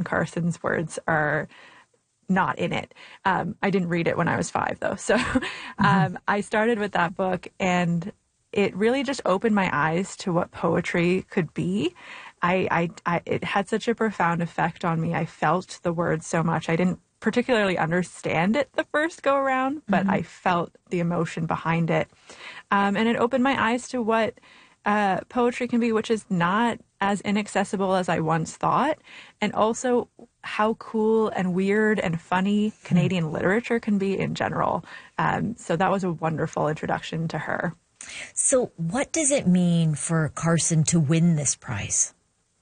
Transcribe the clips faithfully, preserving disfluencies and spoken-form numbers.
Carson's words are not in it. Um, I didn't read it when I was five, though. So um, mm-hmm. I started with that book, and it really just opened my eyes to what poetry could be. I, I, I, it had such a profound effect on me. I felt the words so much. I didn't particularly understand it the first go around, but mm-hmm. I felt the emotion behind it. Um, and it opened my eyes to what uh, poetry can be, which is not as inaccessible as I once thought. And also how cool and weird and funny Canadian mm-hmm. literature can be in general. Um, so that was a wonderful introduction to her. So what does it mean for Carson to win this prize?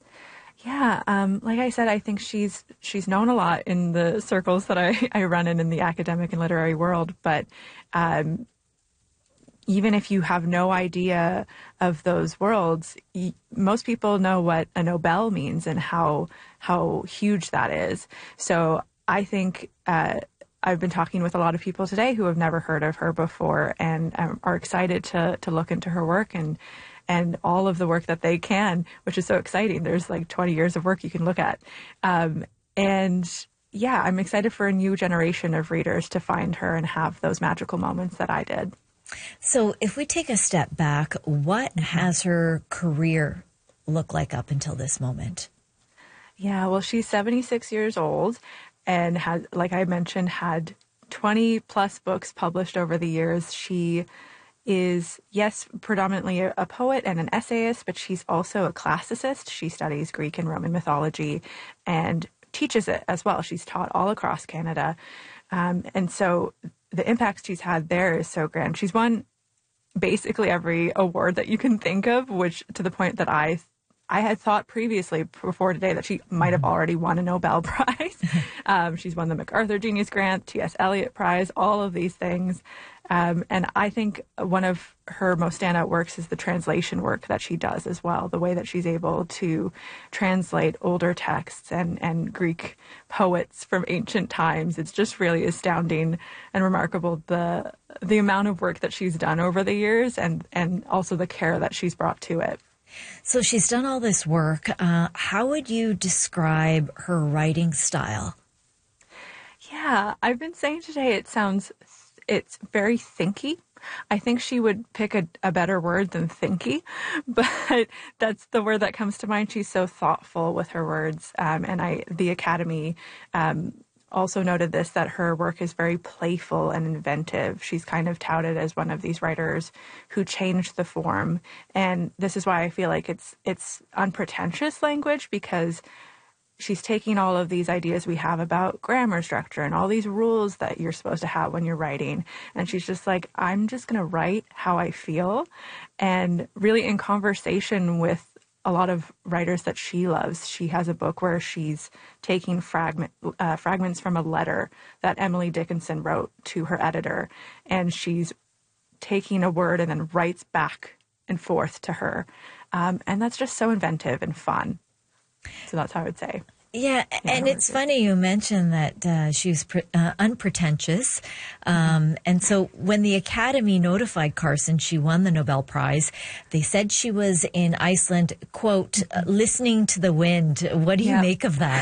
Yeah, um, like I said, I think she's she's known a lot in the circles that I, I run in in the academic and literary world. But um, even if you have no idea of those worlds, y- most people know what a Nobel means and how how huge that is. So I think uh, I've been talking with a lot of people today who have never heard of her before and um, are excited to to look into her work and. and all of the work that they can, which is so exciting. There's like twenty years of work you can look at. Um, and yeah, I'm excited for a new generation of readers to find her and have those magical moments that I did. So if we take a step back, what has her career looked like up until this moment? Yeah, well, she's seventy-six years old and has, like I mentioned, had twenty plus books published over the years. She is, yes, predominantly a, a poet and an essayist, but she's also a classicist. She studies Greek and Roman mythology and teaches it as well. She's taught all across Canada. Um, and so the impact she's had there is so grand. She's won basically every award that you can think of, which to the point that I I had thought previously before today that she might have already won a Nobel Prize. um, she's won the MacArthur Genius Grant, T S Eliot Prize, all of these things. Um, and I think one of her most standout works is the translation work that she does as well, the way that she's able to translate older texts and, and Greek poets from ancient times. It's just really astounding and remarkable, the the amount of work that she's done over the years and, and also the care that she's brought to it. So she's done all this work. Uh, how would you describe her writing style? Yeah, I've been saying today it sounds, it's very thinky. I think she would pick a, a better word than thinky, but that's the word that comes to mind. She's so thoughtful with her words. Um, and I, the Academy um, also noted this, that her work is very playful and inventive. She's kind of touted as one of these writers who changed the form. And this is why I feel like it's it's unpretentious language, because she's taking all of these ideas we have about grammar structure and all these rules that you're supposed to have when you're writing. And she's just like, I'm just going to write how I feel. And really in conversation with a lot of writers that she loves. She has a book where she's taking fragment, uh, fragments from a letter that Emily Dickinson wrote to her editor. And she's taking a word and then writes back and forth to her. Um, and that's just so inventive and fun. So that's how I would say. Yeah, and it's funny you mentioned that uh, she was pre- uh, unpretentious. Um, mm-hmm. And so when the Academy notified Carson she won the Nobel Prize, they said she was in Iceland, quote, mm-hmm. listening to the wind. What do you yeah. make of that?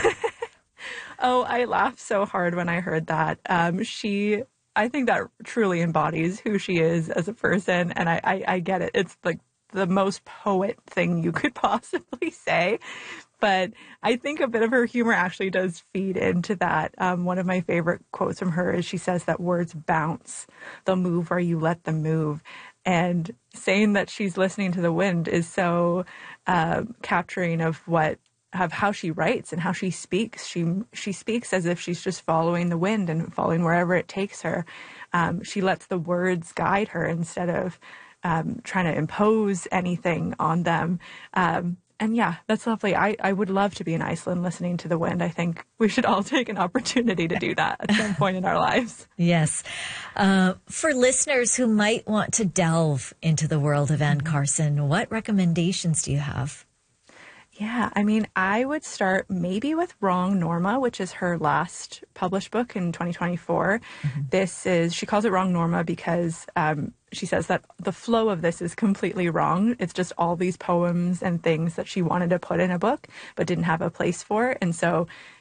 Oh, I laughed so hard when I heard that. Um, she, I think that truly embodies who she is as a person. And I, I, I get it. It's like the most poet thing you could possibly say. But I think a bit of her humor actually does feed into that. Um, one of my favorite quotes from her is she says that words bounce. They'll move where you let them move. And saying that she's listening to the wind is so uh, capturing of what of how she writes and how she speaks. She she speaks as if she's just following the wind and following wherever it takes her. Um, she lets the words guide her instead of um, trying to impose anything on them. Um, And yeah, that's lovely. I, I would love to be in Iceland listening to the wind. I think we should all take an opportunity to do that at some point in our lives. Yes. Uh, for listeners who might want to delve into the world of Anne Carson, what recommendations do you have? Yeah, I mean, I would start maybe with Wrong Norma, which is her last published book in twenty twenty-four. Mm-hmm. This is, she calls it Wrong Norma because um, she says that the flow of this is completely wrong. It's just all these poems and things that she wanted to put in a book, but didn't have a place for. And so